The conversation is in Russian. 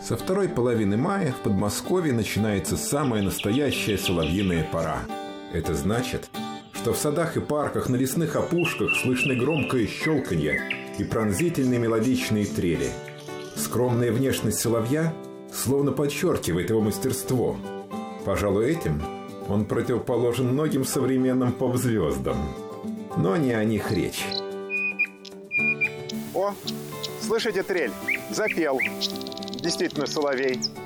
Со второй половины мая в Подмосковье начинается самая настоящая соловьиная пора. Это значит, что в садах и парках на лесных опушках слышны громкое щелканье и пронзительные мелодичные трели. Скромная внешность соловья словно подчеркивает его мастерство. Пожалуй, этим он противоположен многим современным поп-звездам. Но не о них речь. О, слышите трель? Запел. Действительно соловей.